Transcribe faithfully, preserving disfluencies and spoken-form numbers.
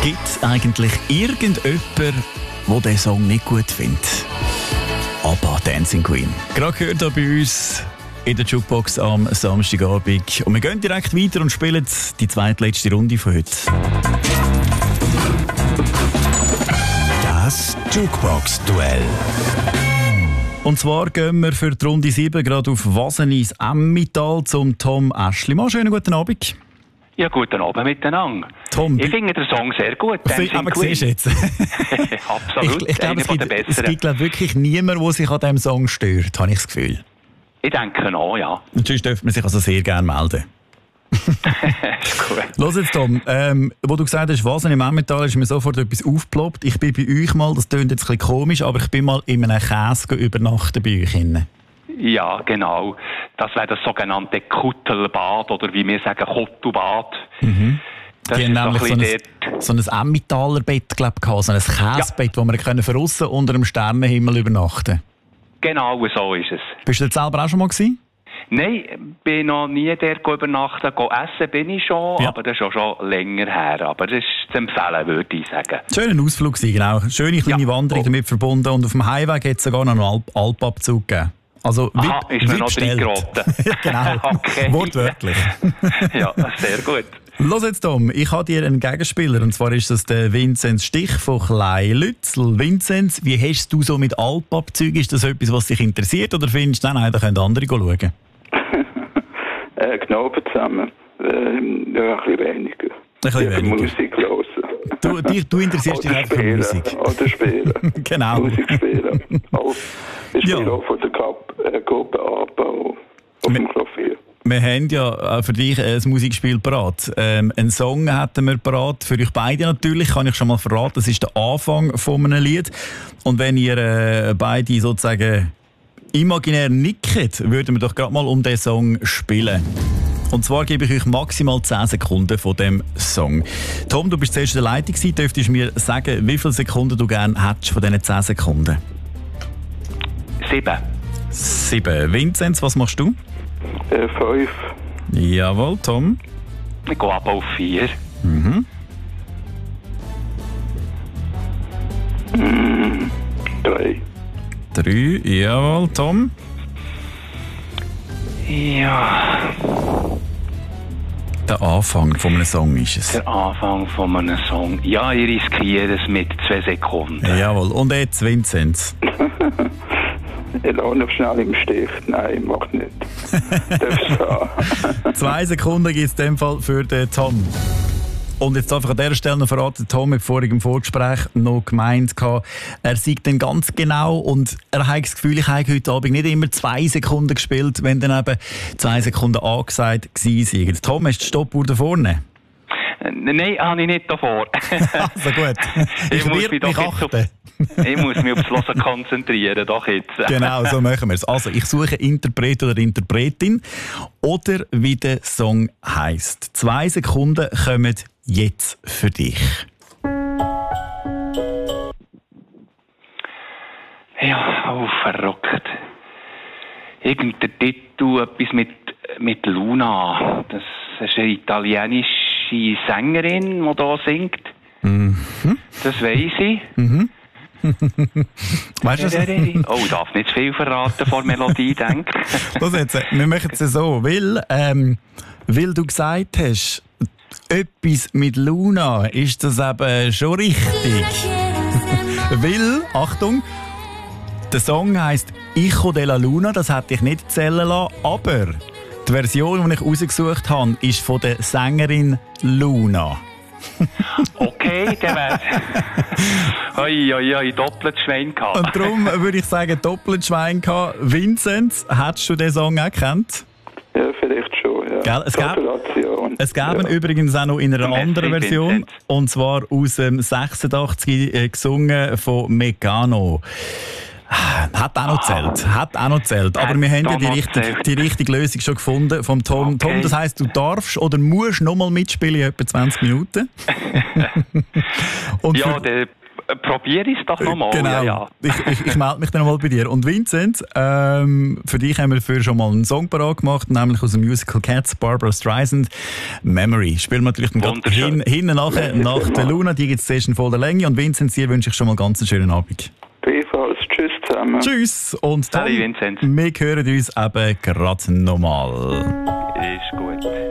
Gibt es eigentlich irgendjemanden, der diesen Song nicht gut findet? ABBA, Dancing Queen. Gerade gehört hier bei uns in der Jukebox am Samstagabend. Und wir gehen direkt weiter und spielen die zweitletzte Runde von heute. Das Jukebox-Duell. Und zwar gehen wir für die Runde sieben gerade auf Wasenis Emmental zum Tom Aeschlimann. Schönen guten Abend. Ja, guten Abend miteinander. Tom, ich finde den Song sehr gut. Aber siehst du jetzt? Absolut, ich, ich glaube, einer es der gibt, besseren. es gibt glaub, wirklich niemanden, der sich an diesem Song stört, habe ich das Gefühl. Ich denke auch, ja. Und sonst dürfte man sich also sehr gerne melden. Ist gut. Los jetzt, Tom. Ähm, wo du gesagt hast, was im Emmental, ist mir sofort etwas aufgeploppt. Ich bin bei euch mal, das klingt jetzt ein bisschen komisch, aber ich bin mal in einem Käse übernachten bei euch. Ja, genau. Das wäre das sogenannte Kuttelbad oder wie wir sagen, Kuttelbad. Mhm. Das Die ist haben so nämlich ein so ein, so ein Emmentaler Bett, glaub ich, so ein Käsebett, ja, wo wir können von aussen unter dem Sternenhimmel übernachten. Genau so ist es. Bist du dort selber auch schon mal gewesen? Nein, bin noch nie dort übernachten. Go essen bin ich schon, Ja. aber das ist auch schon länger her. Aber das ist zu empfehlen, würde ich sagen. Schöner Ausflug war, genau. Schöne kleine Ja. Wanderung damit verbunden. Und auf dem Heimweg hat es sogar noch einen Alp Alpabzug gegeben. Also, Aha, wie, ist mir wie noch bestellt. reingeraten. Ja, genau. Okay. Wortwörtlich. Ja, sehr gut. Los jetzt, Tom. Ich habe dir einen Gegenspieler. Und zwar ist das der Vinzenz Stich von Kleinlützel. Vinzenz, wie hast du so mit Alpabzügen? Ist das etwas, was dich interessiert? Oder findest du, nein, nein, da können andere schauen? äh, Knaben zusammen. Ähm, ja, ein bisschen weniger. Ein bisschen Ja, weniger. Musik hören. Du, dich, du interessierst dich Oder einfach für spielen. Musik. Oder spielen. Genau. Musik spielen. Auch, ich spiele Ja. auch von der Kap äh, Gruppe ABBA auf dem Klavier. Wir haben ja für dich ein Musikspiel parat. Ähm, einen Song hätten wir parat, für euch beide natürlich, kann ich schon mal verraten. Das ist der Anfang von einem Lied. Und wenn ihr äh, beide sozusagen imaginär nickt, würden wir doch gerade mal um diesen Song spielen. Und zwar gebe ich euch maximal zehn Sekunden von dem Song. Tom, du bist zuerst in der Leitung gewesen. Dürftest du mir sagen, wie viele Sekunden du gerne hättest von diesen zehn Sekunden? Sieben. Sieben. Vinzenz, was machst du? Äh, fünf. Jawohl, Tom. Ich gehe ab auf vier. Mhm. Mm, drei. Drei. Jawohl, Tom. Ja, Der Anfang von einem Song ist es. der Anfang von einem Song. Ja, ich riskiere es mit zwei Sekunden. Jawohl. Und jetzt Vinzenz. Ich lasse noch schnell im Stich. Nein, mach nicht. Darfst haben. Zwei Sekunden gibt es in dem Fall für den Tom. Und jetzt darf ich an dieser Stelle noch verraten, Tom hat vorhin im Vorgespräch noch gemeint, er sieht dann ganz genau und er hat das Gefühl, ich habe heute Abend nicht immer zwei Sekunden gespielt, wenn dann eben zwei Sekunden angesagt waren. Tom, hast du die Stoppuhr da vorne? Äh, Nein, habe ich nicht davor. Also gut, ich, Ich muss werde mich doch mich jetzt achten. Ich muss mich aufs Hören konzentrieren, doch jetzt. Genau, so machen wir es. Also, ich suche Interpret oder Interpretin oder wie der Song heisst. Zwei Sekunden kommen jetzt für dich. Ja, oh, verrückt. Irgendein Titel, etwas mit, mit Luna. Das ist eine italienische Sängerin, die da singt. Mhm. Das weiss ich. Mhm. Weißt du das? Oh, ich darf nicht zu viel verraten vor Melodie, denke ich. Los jetzt, wir machen es so, weil, ähm, weil du gesagt hast, etwas mit Luna, ist das eben schon richtig. Weil, Achtung, der Song heisst «Hijo de la Luna», das hätte ich nicht zählen lassen, aber die Version, die ich rausgesucht habe, ist von der Sängerin Luna. Okay, der wäre... Oi, oi, oi, doppelt Schwein gehabt. Und darum würde ich sagen, doppelt Schwein gehabt. Vinzenz, hättest du den Song auch gekannt? Ja, vielleicht schon, ja. Gell, es gab- Gratulation. Es gäbe ja. übrigens auch noch in einer Merci, anderen Version, Vinzenz. und zwar aus dem sechsundachtzig äh, gesungen von Mecano. Hat auch noch gezählt, hat auch noch gezählt. Aber Hat wir haben ja auch die, noch richtig, gezählt. die richtige Lösung schon gefunden vom Tom. Okay. Tom, das heisst, du darfst oder musst noch mal mitspielen in etwa zwanzig Minuten. Und Ja, für, der probiere ich es doch nochmal. Genau. Ja, ja. Ich, ich, ich melde mich dann nochmal bei dir. Und Vincent, ähm, für dich haben wir für schon mal einen Song parat gemacht, nämlich aus dem Musical Cats, Barbara Streisand, Memory. Spielen wir natürlich dann gerade hin, hinten nachher, nach der Luna, die gibt es zuerst in voller Länge. Und Vincent, dir wünsche ich schon mal ganz einen schönen Abend. Ebenfalls. Tschüss zusammen. Tschüss. Und dann, Hallo Vincent. wir hören uns eben gerade nochmal. Ist gut.